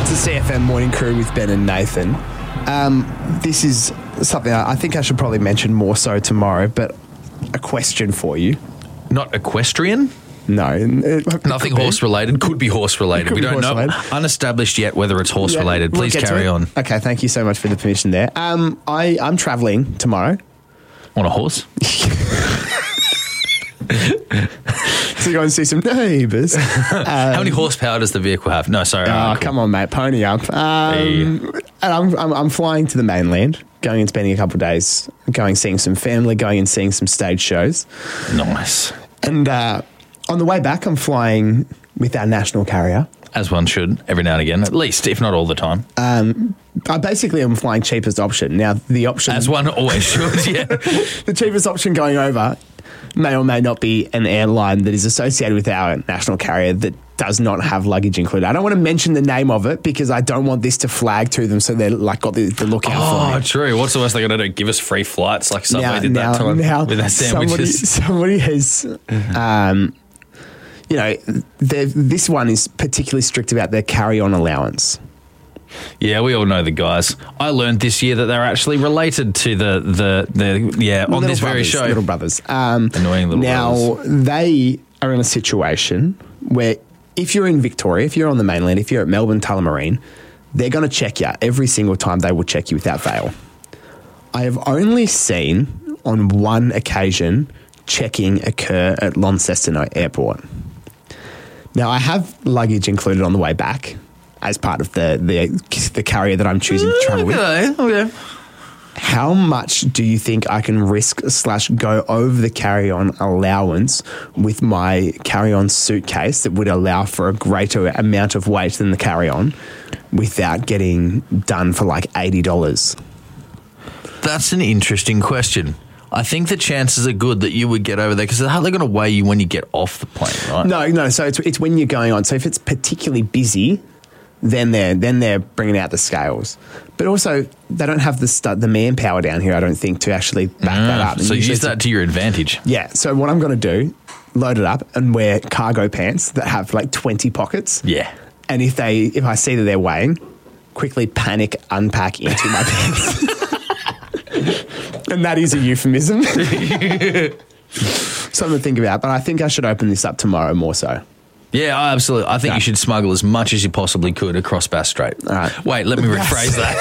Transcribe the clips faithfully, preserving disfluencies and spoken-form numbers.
the C F M Morning Crew with Ben and Nathan. Um, this is something I, I think I should probably mention more so tomorrow, but a question for you. Not equestrian? No. It, Nothing horse-related. Could be horse-related. We don't know. Unestablished yet whether it's horse-related. Yeah, Please we'll carry on. Okay, thank you so much for the permission there. Um, I, I'm travelling tomorrow. On a horse? To go and see some neighbours. Um, How many horsepower does the vehicle have? No, sorry. Oh, right, cool. come on, mate. Pony up. Um, Hey. And I'm, I'm, I'm flying to the mainland, going and spending a couple of days, going seeing some family, going and seeing some stage shows. Nice. And uh, on the way back, I'm flying with our national carrier. As one should, every now and again, at least, if not all the time. Um, I basically am flying cheapest option. Now, the option... As one always should, yeah. The cheapest option going over may or may not be an airline that is associated with our national carrier that does not have luggage included. I don't want to mention the name of it because I don't want this to flag to them so they're like got the, the lookout for Oh, me. true. What's the worst they're going to do? Give us free flights like Subway Now, did now, that time now with their sandwiches. Somebody, somebody has... Um, you know, this one is particularly strict about their carry-on allowance. Yeah, we all know the guys. I learned this year that they're actually related to the, the, the yeah, on Little this very brothers, show. Little brothers. Um, Annoying little now, brothers. they are in a situation where if you're in Victoria, if you're on the mainland, if you're at Melbourne Tullamarine, they're going to check you every single time. They will check you without fail. I have only seen on one occasion checking occur at Launceston Airport. Now, I have luggage included on the way back as part of the the, the carrier that I'm choosing to travel with. Okay, okay. How much do you think I can risk slash go over the carry-on allowance with my carry-on suitcase that would allow for a greater amount of weight than the carry-on without getting done for like eighty dollars? That's an interesting question. I think the chances are good that you would get over there because how are they going to weigh you when you get off the plane, right? No, no. So it's it's when you're going on. So if it's particularly busy, then they're then they're bringing out the scales. But also, they don't have the stu- the manpower down here, I don't think, to actually back Mm, that up. And so usually use it's a- that to your advantage. Yeah. So what I'm going to do, load it up and wear cargo pants that have like twenty pockets. Yeah. And if they if I see that they're weighing, quickly panic, unpack into my pants. And that is a euphemism. Something to think about. But I think I should open this up tomorrow more so. Yeah, I absolutely. I think No. you should smuggle as much as you possibly could across Bass Strait. All right. Wait, let me rephrase that.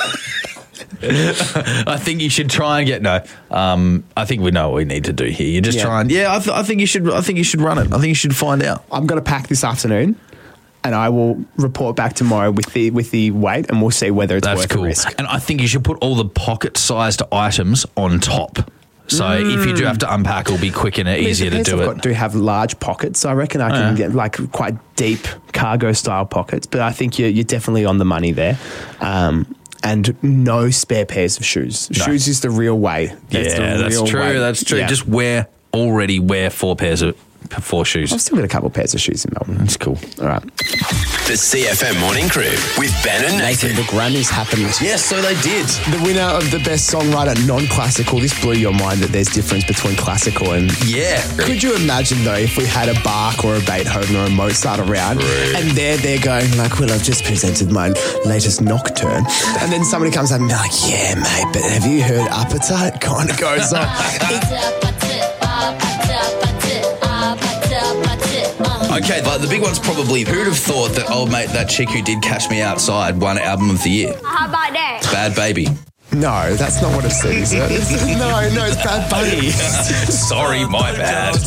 I think you should try and get no. Um, I think we know what we need to do here. You just Yeah. try and yeah. I, th- I think you should. I think you should run it. I think you should find out. I'm going to pack this afternoon. And I will report back tomorrow with the with the weight, and we'll see whether it's That's worth cool. the risk. And I think you should put all the pocket-sized items on top. So if you do have to unpack, it'll be quick and easier to These do I've it. got- do have large pockets, so I reckon I can Yeah. get like quite deep cargo style pockets. But I think you're, you're definitely on the money there. Um, and no spare pairs of shoes. No. Shoes is the real way. That's yeah, the that's real true. way. That's true. Yeah. Just wear already wear four pairs of four shoes. I've still got a couple of pairs of shoes in Melbourne. That's cool. All right. The C F M Morning Crew with Ben and Nathan, Nathan. the Grammys happened. Yes, so they did. The winner of the best songwriter non-classical. This blew your mind that there's difference between classical and... Yeah. Could you imagine though if we had a Bach or a Beethoven or a Mozart around and they're there going like, well, I've just presented my latest nocturne, and then somebody comes up and be like, yeah, mate, but have you heard Appetite? Kind of goes on. Okay, but the big one's probably who'd have thought that old mate, that chick who did Catch Me Outside, won album of the year? How about that? Bad Baby. No, that's not what it says. no, no, it's Bad Bunny. Sorry, my bad.